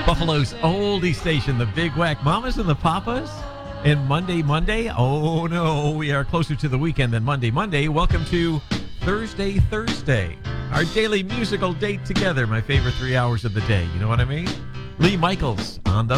Buffalo's oldie station, the Big Whack Mamas and the Papas. And Monday, oh no, we are closer to the weekend than Monday. Welcome to Thursday, our daily musical date together, my favorite 3 hours of the day. You know what I mean? Lee Michaels on the